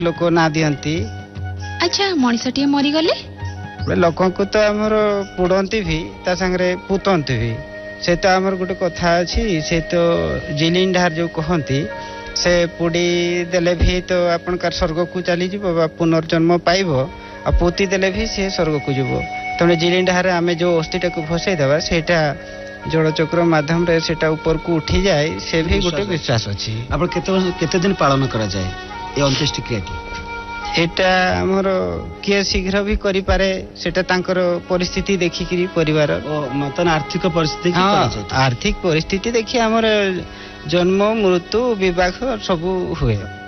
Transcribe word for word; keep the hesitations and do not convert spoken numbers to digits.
लोक ना दियंती। अच्छा मनीषटी मरीगले लोक को तो आमर पुड़ती भी ता संगे पुतंती भी से तो आमर गोटे कथा अच्छी से तो जिलिन ढार जो कहती से पुड़ी देले भी तो आपण स्वर्ग को चली जीव पुनर्जन्म पाइब आ पोती देले भी से स्वर्ग को जीव तेणु जिलिन ढार आम जो अस्थिटा को भसई देवा सेटा जलचक्र माध्यम रे सेटा ऊपर को उठी जाए से भी गोटे विश्वास अच्छी। आप केते दिन पालन करा जाए ये अंत्येष्टि क्रिया एटा हमर किए शीघ्र भी करि पारे सेटा तांकर परिस्थिति देखिकरी परिवार मतन आर्थिक परिस्थिति हाँ, आर्थिक परिस्थिति देखि हमर जन्म मृत्यु विवाह सब हुए।